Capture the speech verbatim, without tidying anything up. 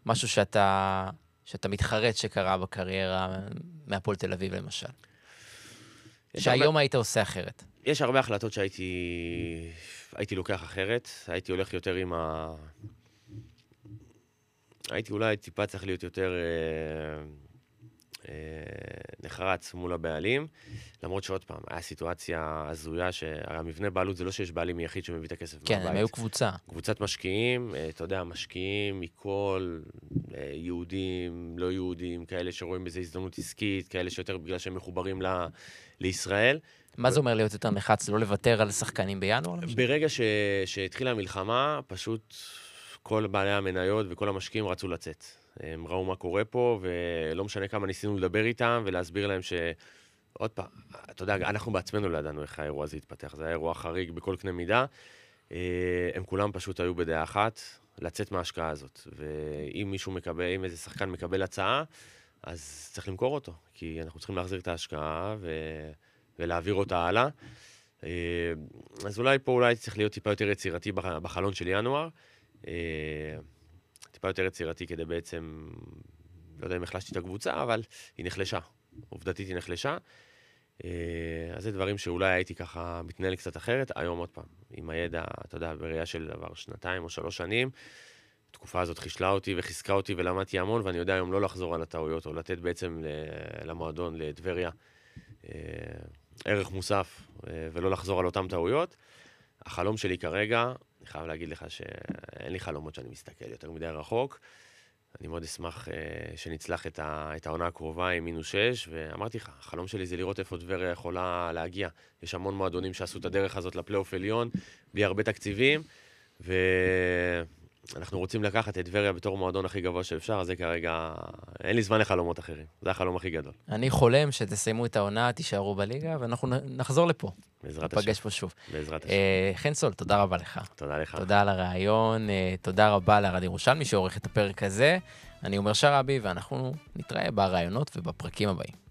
משהו שאתה, שאתה מתחרט שקרה בקריירה מהפועל תל אביב למשל? שהיום הרבה... היית עושה אחרת. יש הרבה החלטות שהייתי הייתי לוקח אחרת, הייתי הולך יותר עם ה... הייתי אולי טיפה צריך להיות יותר אה, אה, נחרץ מול הבעלים, למרות שעוד פעם, היה סיטואציה הזויה שהמבנה בעלות זה לא שיש בעלים יחיד שמביא את הכסף כן, מהבית. הם היו קבוצה. קבוצת משקיעים, אה, אתה יודע, משקיעים מכל, אה, יהודים, לא יהודים, כאלה שרואים בזה הזדמנות עסקית, כאלה שיותר בגלל שהם מחוברים ל, לישראל. מה זה אומר להיות יותר נחץ? לא לוותר על שחקנים בינואר? ברגע ש, שהתחילה המלחמה, פשוט כל בעלי המניות וכל המשקיעים רצו לצאת. הם ראו מה קורה פה, ולא משנה כמה ניסינו לדבר איתם ולהסביר להם ש... עוד פעם, אתה יודע, אנחנו בעצמנו לא ידענו איך האירוע הזה התפתח. זה היה אירוע חריג בכל קנה מידה. הם כולם פשוט היו בדעה אחת, לצאת מההשקעה הזאת. ואם מישהו מקבל, אם איזה שחקן מקבל הצעה, אז צריך למכור אותו. כי אנחנו צריכים להחזיר את ההשקעה ו... ולהעביר אותה הלאה. אז אולי פה אולי צריך להיות טיפה יותר יצירתי בחלון של ינואר. טיפה יותר יצירתי כדי בעצם, לא יודע אם החלשתי את הקבוצה, אבל היא נחלשה. עובדתית היא נחלשה. אז זה דברים שאולי הייתי ככה מתנהל קצת אחרת. היום עוד פעם, עם הידע, אתה יודע, בראייה של דבר שנתיים או שלוש שנים, התקופה הזאת חישלה אותי וחיזקה אותי ולמדתי המון, ואני יודע היום לא לחזור על הטעויות, או לתת בעצם למועדון, לדבריה, ערך מוסף, ולא לחזור על אותם טעויות. החלום שלי כרגע, אני חייב להגיד לך שאין לי חלומות שאני מסתכל יותר מדי רחוק. אני מאוד אשמח שנצלח את, ה, את העונה הקרובה עם מינוס שש, ואמרתי לך, החלום שלי זה לראות איפה דבריה יכולה להגיע. יש המון מועדונים שעשו את הדרך הזאת לפלייאוף עליון, בלי הרבה תקציבים, ואנחנו רוצים לקחת את דבריה בתור מועדון הכי גבוה שאפשר, אז זה כרגע, אין לי זמן לחלומות אחרים. זה החלום הכי גדול. אני חולם שתסיימו את העונה, תישארו בליגה, ואנחנו נחזור לפה. בעזרת השם. נפגש פה שוב. בעזרת השם. חן סול, תודה רבה לך. תודה לך. תודה על הרעיון, תודה רבה לארד ירושלמי שעורך את הפרק הזה. אני אומר שרבי, ואנחנו נתראה ברעיונות ובפרקים הבאים.